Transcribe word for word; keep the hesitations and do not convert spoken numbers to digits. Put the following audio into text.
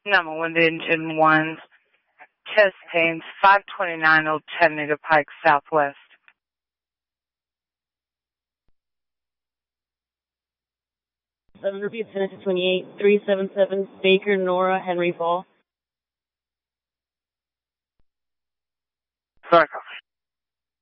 Number one, engine one, chest pains, five twenty-nine Old Chattanooga Pike, Southwest. seven repeat, Tennessee twenty-eight, three seven seven, Baker, Nora, Henry Fall. Circle.